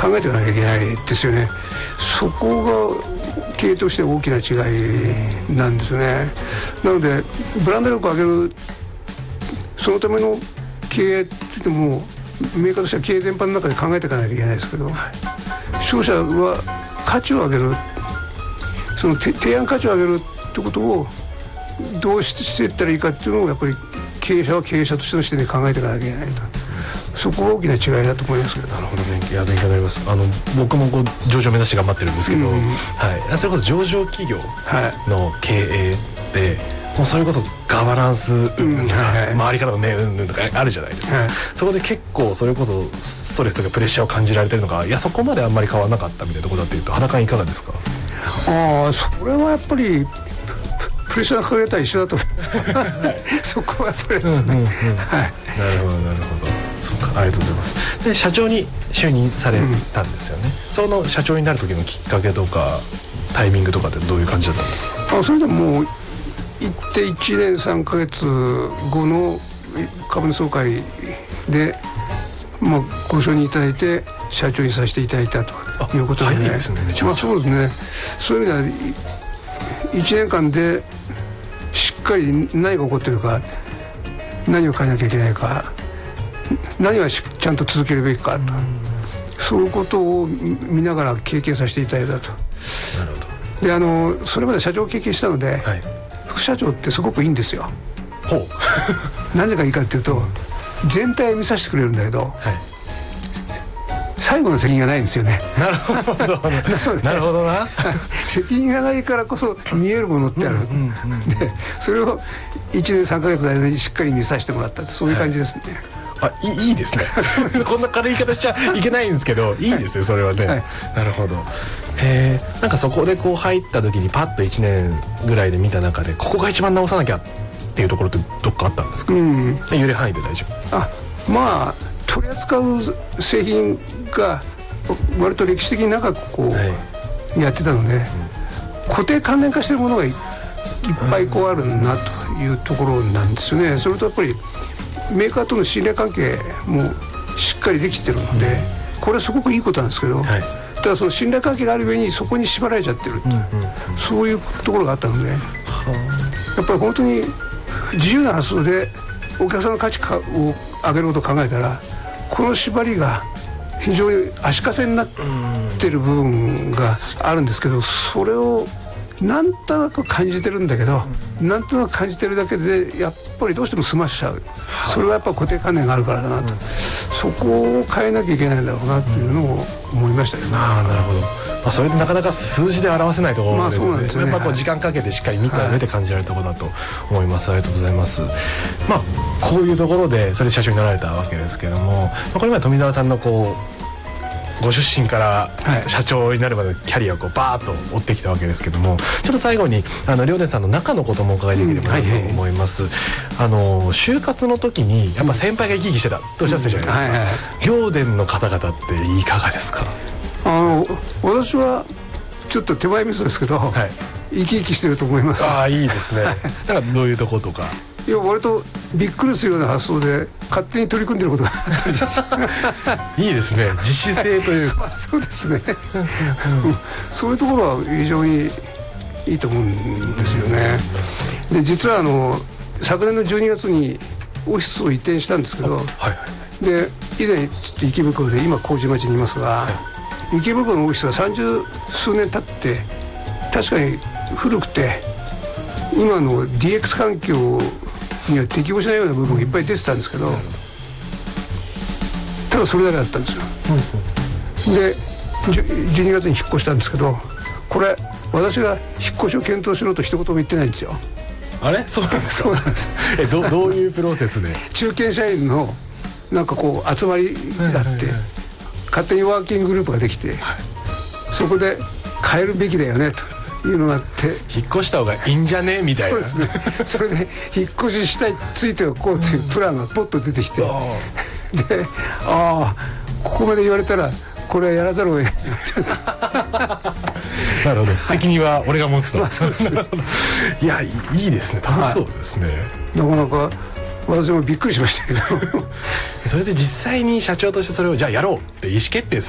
考えていかなきゃいけないですよね。そこが経営として大きな違いなんですよね。なのでブランド力を上げるそのための経営って言ってもメーカーとしては経営全般の中で考えていかなきゃいけないですけど、商社は価値を上げる、その提案価値を上げるってことをどうしていったらいいかっていうのをやっぱり経営者は経営者としての視点で考えていかなきゃいけないと。そこが大きな違いだと思いますけど。 なるほど、勉強になります。僕も上場目指して頑張ってるんですけど、はい、それこそ上場企業の経営で、もうそれこそガバナンス云々とか、周りからの目云々とかあるじゃないですか、そこで結構それこそストレスとかプレッシャーを感じられてるのが、いやそこまであんまり変わらなかったみたいなところだっていうと、肌感いかがですか？ それはやっぱりプレッシャーがかかれたら一緒だと思いますそこはやっぱりですね。なるほどなるほど。そうか、ありがとうございます。で社長に就任されたんですよね、その社長になる時のきっかけとかタイミングとかってどういう感じだったんですか？ それでもう行って1年3ヶ月後の株主総会で、ご承認いただいて社長にさせていただいたということでね。 早いですね、めちゃめちゃ。 そうですね。そういう意味では1年間でしっかり何が起こってるか、何を変えなきゃいけないか、何はちゃんと続けるべきかと、そういうことを見ながら経験させていただいたと。 なるほど。 でそれまで社長を経験したので、副社長ってすごくいいんですよ。何でかいいかっていうと、全体を見させてくれるんだけど、最後の責任がないんですよね。 なるほどなるほどな責任がないからこそ見えるものってある、でそれを1年3ヶ月の間にしっかり見させてもらったって、そういう感じですね。 いいですねこんな軽い言い方しちゃいけないんですけど、いいですよそれはね、なるほど。なんかそこでこう入った時にパッと1年ぐらいで見た中で、ここが一番直さなきゃっていうところってどっかあったんですか？揺れ範囲で大丈夫？ 取り扱う製品が割と歴史的に長くこうやってたので、固定関連化しているものがいっぱいあるなというところなんですよね。それとやっぱりメーカーとの信頼関係もしっかりできてるので、これはすごくいいことなんですけど、ただその信頼関係がある上にそこに縛られちゃってる、そういうところがあったので、やっぱり本当に自由な発想でお客さんの価値を上げることを考えたら、この縛りが非常に足かせになってる部分があるんですけど、それをなんとなく感じてるんだけど、なんとなく感じてるだけでやっぱりどうしても済ましちゃう。それはやっぱ固定観念があるからだなと、そこを変えなきゃいけないんだろうなっていうのを思いましたよね。 なるほど。それでなかなか数字で表せないところですよね。やっぱこう時間かけてしっかり見た上で感じられるところだと思います。ありがとうございます。こういうところでそれで社長になられたわけですけども、これまで富澤さんのこうご出身から社長になるまでキャリアをこうバーッと追ってきたわけですけども、ちょっと最後に遼寧さんの中のこともお伺いできればなと思います。就活の時にやっぱ先輩が生き生きしてたとおっしゃってたじゃないですか。遼寧の方々っていかがですか？ 私はちょっと手前味噌ですけど、生き生きしてると思います。 いいですねなんかどういうとことか。 いや、割とびっくりするような発想で勝手に取り組んでることがあったりしていいですね、自主性というかそうですねそういうところは非常にいいと思うんですよね。で実は昨年の12月にオフィスを移転したんですけど、で以前ちょっと池袋で、今麹町にいますが、池袋のオフィスは30数年経って確かに古くて、今の DX 環境には適応しないような部分がいっぱい出てたんですけど、ただそれだけだったんですよ。で12月に引っ越したんですけど、これ私が引っ越しを検討しろと一言も言ってないんですよ。 あれ？そうなんですか？そうなんですどういうプロセスで？ 中堅社員のなんかこう集まりがあって、勝手にワーキンググループができて、そこで変えるべきだよねというのがあって、 引っ越した方がいいんじゃねみたいな。 そうですね。それで引っ越ししたい、ついておこうというプランがポッと出てきて、でここまで言われたらこれはやらざるを得ないなるほど、責任は俺が持つと。いや、いいですね、楽しそうですね。 なかなか私もびっくりしましたけどそれで実際に社長としてそれをじゃあやろうって意思決定する